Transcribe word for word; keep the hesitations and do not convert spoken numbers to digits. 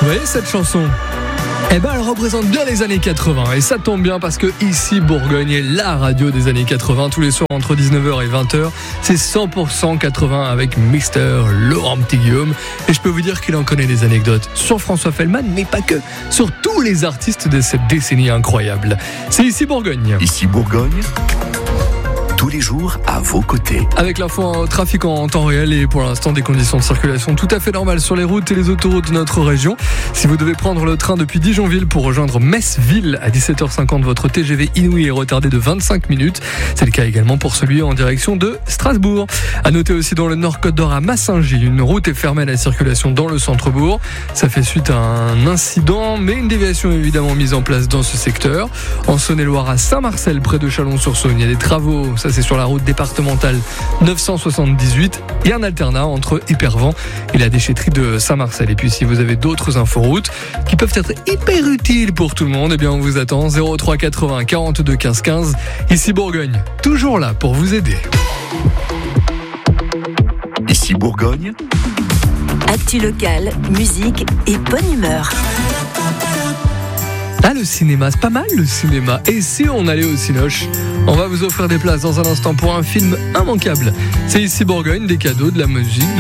voyez cette chanson ? Eh ben, elle représente bien les années quatre-vingts. Et ça tombe bien parce que ici, Bourgogne est la radio des années quatre-vingts. Tous les soirs entre dix-neuf heures et vingt heures, c'est cent pour cent quatre-vingts avec Mister Laurent Petit-Guillaume. Et je peux vous dire qu'il en connaît des anecdotes sur François Fellman, mais pas que, sur tous les artistes de cette décennie incroyable. C'est ici Bourgogne. Ici Bourgogne, tous les jours à vos côtés. Avec l'info en trafic en temps réel et pour l'instant des conditions de circulation tout à fait normales sur les routes et les autoroutes de notre région. Si vous devez prendre le train depuis Dijonville pour rejoindre Metz-Ville à dix-sept heures cinquante, votre T G V Inouï est retardé de vingt-cinq minutes. C'est le cas également pour celui en direction de Strasbourg. À noter aussi dans le Nord Côte d'Or à Massingy, une route est fermée à la circulation dans le centre-bourg. Ça fait suite à un incident, mais une déviation est évidemment mise en place dans ce secteur. En Saône-et-Loire à Saint-Marcel, près de Chalon-sur-Saône, il y a des travaux. Ça, c'est sur la route départementale neuf cent soixante-dix-huit et un alternat entre Épervan et la déchetterie de Saint-Marcel. Et puis si vous avez d'autres inforoutes qui peuvent être hyper utiles pour tout le monde, eh bien on vous attend zéro trois quatre-vingts quarante-deux quinze quinze. Ici Bourgogne, toujours là pour vous aider. Ici Bourgogne, actu locale, musique et bonne humeur. Ah, le cinéma, c'est pas mal le cinéma. Et si on allait au Cinoche ? On va vous offrir des places dans un instant pour un film immanquable. C'est ici Bourgogne, des cadeaux, de la musique,